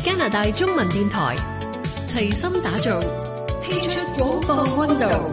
加拿大中文電台齊心打造，踢出廣播溫度。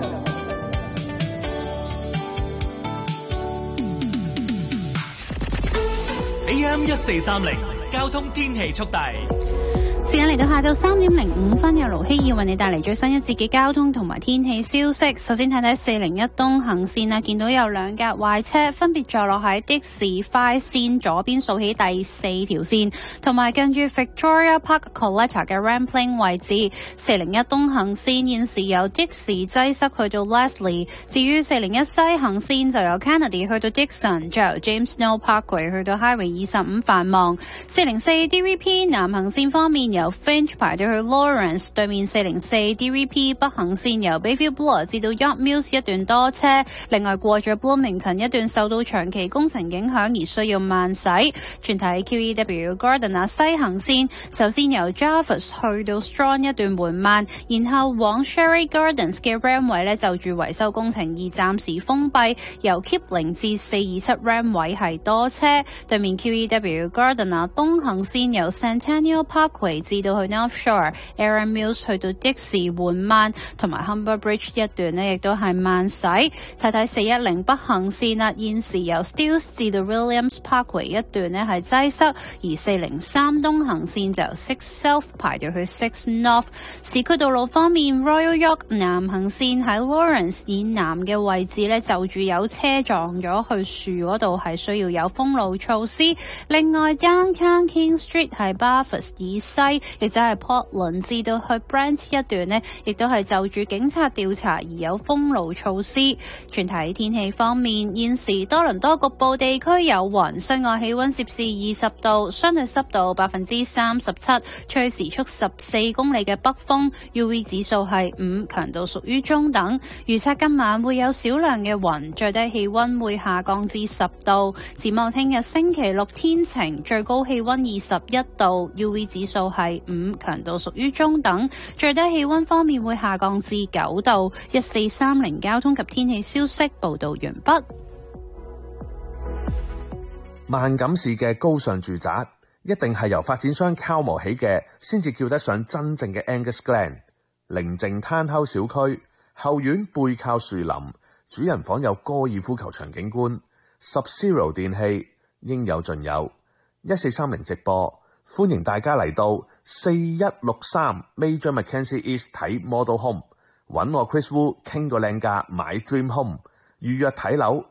AM1430交通天氣速遞。 時間嚟到下晝3點05分，由盧希爾為你帶嚟最新一節嘅交通同埋天氣消息。首先睇睇401東行線啊，見到有兩架壞車，分別坐落喺的士快線左邊數起第4條線，同埋近住 Victoria Park Collector 嘅 Rampling 位置。401東行線現時由的士擠塞去到 Leslie， 至於401西行線就由 Kennedy 去到 Dixon， 再由 James Snow Parkway 去到 Highway 25繁忙。404 DVP 南行線方面，由 Finch 排到去 Lawrence， 對面404 DVP 北行線由 Bayview Bloor 至到 York Mills 一段多車，另外過咗 Bloomington 一段受到長期工程影響而需要慢駛。全體 QEW Gardiner 西行線首先由 Jarvis 去到 Strong 一段緩慢，然後往 Sherry Gardens 嘅 Ram 位呢就住維修工程而暫時封閉，由 Kipling 至427 Ram 位係多車。對面 QEW Gardiner 東行線由 Centennial Parkway至到去 North Shore、Erin Mills 去到的士緩慢，同埋 Humber Bridge 一段呢亦都係慢駛。睇睇410北行線啦，現時由 Steeles 至到 Williams Parkway 一段呢係擠塞，而403東行線就由 6 South 排到去6 North。市區道路方面 ，Royal York 南行線喺 Lawrence 以南嘅位置呢就住有車撞咗去樹嗰度，係需要有封路措施。另外 Downtown King Street 係 Bathurst 以西，亦就係 Portland 至到去 Brent 一段呢，亦都係就住警察調查而有封路措施。全體天氣方面，現時多倫多局部地區有雲，室外氣溫攝氏20度，相對濕度37%，吹時速14公里嘅北風 ，UV 指數係5，強度屬於中等。預測今晚會有少量嘅雲，最低氣溫會下降至10度。展望聽日星期六天晴，最高氣溫21度 ，UV 指數係5，強度屬於中等。最低氣溫方面會下降至9度。1430交通及天氣消息報道完畢。 萬錦市嘅高尚住宅一定係由發展商敲磨起嘅，先至叫得上真正嘅 Angus Glen。寧靜攤口小區，後院背靠樹林，主人房有高爾夫球場景觀。Sub-Zero 電器應有盡有。1430直播，歡迎大家嚟到4163 Major Mackenzie East 睇 Model Home， 揾我 Chris Wu 傾個靚價買 Dream Home， 預約睇樓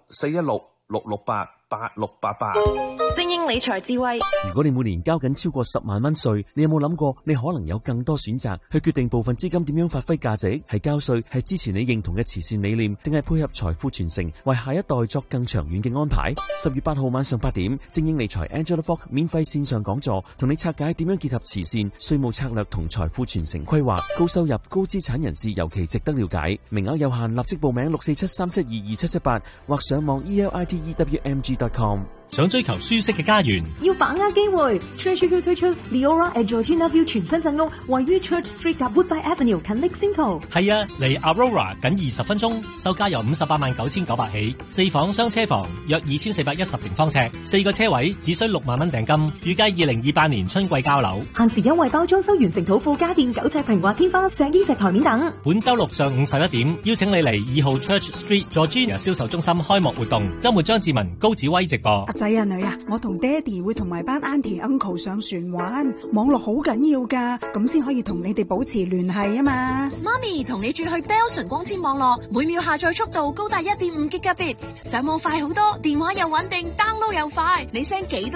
416-668-8688。 精英理財智慧。 如果你每年交緊超過10萬蚊稅，你有冇諗過你可能有更多選擇去決定部分資金點樣發揮價值？係交稅，係支持你認同嘅慈善理念，定係配合財富傳承，為下一代作更長遠嘅安排？10月8號晚上8點，精英理財 Angela Fogg 免費線上講座，同你拆解點樣結合慈善、稅務策略同財富傳承規劃。高收入、高資產人士尤其值得了解，名額有限，立即報名647-372-2778或上網 elitewmg.com。 想追求舒適嘅家園， 要把握機會。Treasure 推出 Leora at Georgina View 全新鎮屋，位於 Church Street 及 Woodbine Avenue 近 Lexington。 係啊，離 Aurora 僅20分鐘，售價由589900起，4房雙車房，約2410平方尺，4個車位，只需6萬蚊訂金，預計2028年春季交樓。 限時優惠包裝修完成土庫家電9尺平滑天花、石英石台面等。 本周六上午11點，邀請你嚟2號 Church Street Georgina 銷售中心開幕活動，周末張志文、高子威直播。 仔啊女啊，我同爹哋會同埋班 auntie uncle 上船玩，網絡好緊要噶，咁先可以同你哋保持聯繫啊嘛。 媽咪同你轉去 Bell 純光纖網絡，每秒下載速度高達1.5 Gigabits， 上網快好多，電話又穩定，download又快，你 send 幾多